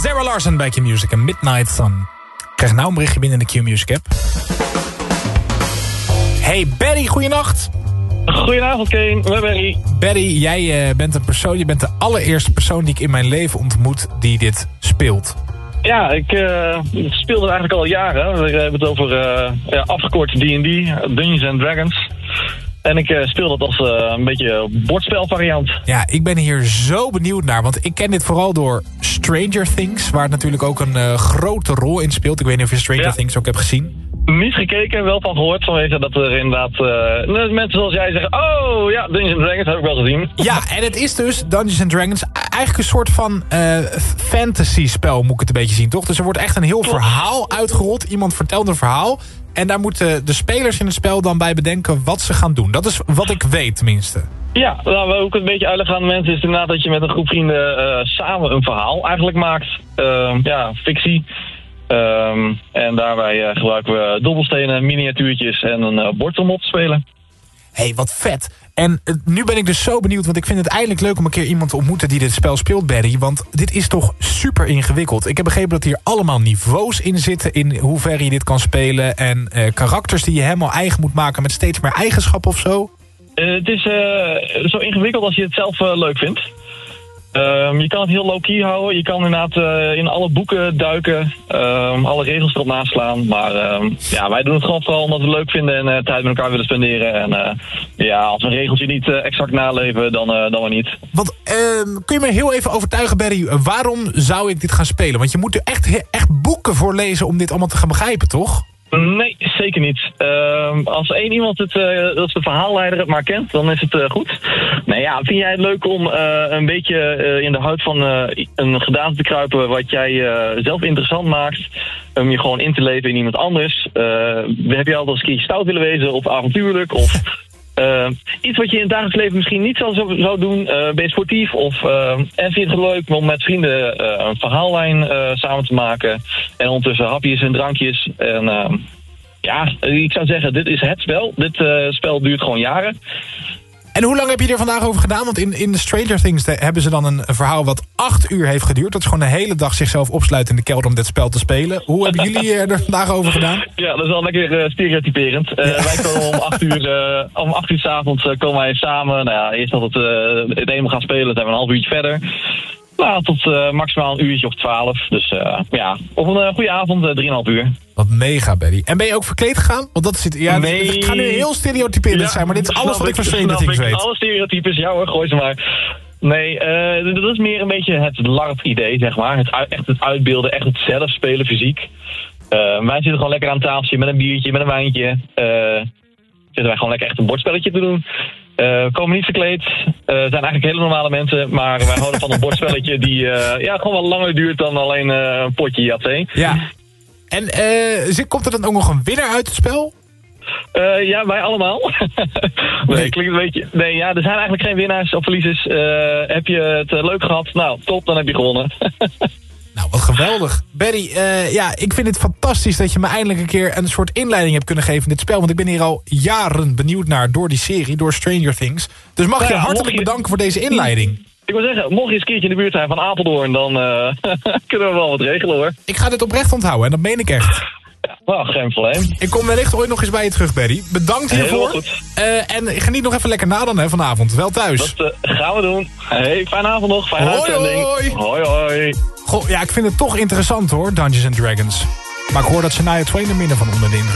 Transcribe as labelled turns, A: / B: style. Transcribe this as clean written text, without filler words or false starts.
A: Zara Larsson bij Q-Music en Midnight Sun. Ik krijg nou een berichtje binnen de Q-Music app. Hey Barry, goeienacht.
B: Goedenavond Kane, met Barry.
A: Barry, jij bent een persoon, je bent de allereerste persoon die ik in mijn leven ontmoet die dit speelt.
B: Ja, ik speel het eigenlijk al jaren. We hebben het over afgekort D&D, Dungeons and Dragons. En ik speel dat als een beetje bordspelvariant.
A: Ja, ik ben hier zo benieuwd naar, want ik ken dit vooral door Stranger Things, waar het natuurlijk ook een grote rol in speelt. Ik weet niet of je Stranger Things ook hebt gezien.
B: Niet gekeken, wel van gehoord vanwege dat er inderdaad mensen zoals jij zeggen, oh ja, Dungeons and Dragons heb ik wel gezien.
A: Ja, en het is dus Dungeons and Dragons eigenlijk een soort van fantasy spel, moet ik het een beetje zien, toch? Dus er wordt echt een heel verhaal uitgerold. Iemand vertelt een verhaal en daar moeten de spelers in het spel dan bij bedenken wat ze gaan doen. Dat is wat ik weet tenminste. Ja,
B: nou, hoe ik het een beetje uitleg aan de mensen is inderdaad dat je met een groep vrienden samen een verhaal eigenlijk maakt. Fictie. En daarbij gebruiken we dobbelstenen, miniatuurtjes en een bord om op te spelen.
A: Hé, wat vet. En nu ben ik dus zo benieuwd, want ik vind het eindelijk leuk om een keer iemand te ontmoeten die dit spel speelt, Barry. Want dit is toch super ingewikkeld. Ik heb begrepen dat hier allemaal niveaus in zitten in hoe ver je dit kan spelen. En karakters die je helemaal eigen moet maken met steeds meer eigenschappen of zo.
B: Het is zo ingewikkeld als je het zelf leuk vindt. Je kan het heel low-key houden. Je kan inderdaad in alle boeken duiken. Alle regels erop naslaan. Maar wij doen het gewoon vooral omdat we het leuk vinden en tijd met elkaar willen spenderen. En als we een regeltje niet exact naleven, dan maar niet.
A: Want kun je me heel even overtuigen, Barry, waarom zou ik dit gaan spelen? Want je moet er echt boeken voor lezen om dit allemaal te gaan begrijpen, toch?
B: Nee, zeker niet. Als één iemand dat de verhaalleider het maar kent, dan is het goed. Nou ja, vind jij het leuk om een beetje in de huid van een gedaante te kruipen wat jij zelf interessant maakt, om je gewoon in te leven in iemand anders? Heb je altijd eens een keertje stout willen wezen of avontuurlijk of iets wat je in het dagelijks leven misschien niet zou doen? Ben je sportief en vind je het leuk om met vrienden een verhaallijn samen te maken en ondertussen hapjes en drankjes en ik zou zeggen, dit is het spel. Dit spel duurt gewoon jaren.
A: En hoe lang heb je er vandaag over gedaan? Want in Stranger Things hebben ze dan een verhaal wat 8 uur heeft geduurd. Dat is gewoon de hele dag zichzelf opsluiten in de kelder om dit spel te spelen. Hoe hebben jullie er vandaag over gedaan?
B: Ja, dat is wel lekker stereotyperend. Wij komen om 8 uur 's avonds komen wij samen. Nou ja, eerst dat het ene gaan spelen, zijn we een half uurtje verder. Nou, tot maximaal een uurtje of 12. Dus op een goede avond, 3,5 uur.
A: Wat mega, Barry. En ben je ook verkleed gegaan? Want dat zit. Ja, nee. Het gaat nu heel stereotyperend zijn, maar dit is alles wat ik van Stranger Things weet.
B: Alle stereotypes, ja hoor, gooi ze maar. Nee, dat is meer een beetje het LARP-idee, zeg maar. Het uitbeelden, echt het zelf spelen fysiek. Wij zitten gewoon lekker aan het tafeltje met een biertje, met een wijntje. Zitten wij gewoon lekker echt een bordspelletje te doen. Komen niet verkleed. Zijn eigenlijk hele normale mensen. Maar wij houden van een bordspelletje die gewoon wat langer duurt dan alleen een potje Yatzee.
A: Ja. En komt er dan ook nog een winnaar uit het spel?
B: Ja, wij allemaal. Nee, klinkt een beetje. Nee, ja, er zijn eigenlijk geen winnaars of verliezers. Heb je het leuk gehad? Nou, top, dan heb je gewonnen.
A: Nou, wat geweldig. Barry, ik vind het fantastisch dat je me eindelijk een keer een soort inleiding hebt kunnen geven in dit spel. Want ik ben hier al jaren benieuwd naar door die serie, door Stranger Things. Dus mag je hartelijk bedanken voor deze inleiding.
B: Ik wil zeggen, mocht je eens een keertje in de buurt zijn van Apeldoorn, dan kunnen we wel wat regelen hoor.
A: Ik ga dit oprecht onthouden en dat meen ik echt.
B: Ja, nou, geen probleem.
A: Ik kom wellicht ooit nog eens bij je terug, Barry. Bedankt hiervoor.
B: Heel goed.
A: En geniet nog even lekker na dan vanavond. Wel thuis.
B: Dat gaan we doen. Hey, fijne avond nog. Fijne uitzending.
A: Hoi.
B: Hoi.
A: Goh, ja, ik vind het toch interessant hoor, Dungeons and Dragons. Maar ik hoor dat Shania Twain er minder van onder de indruk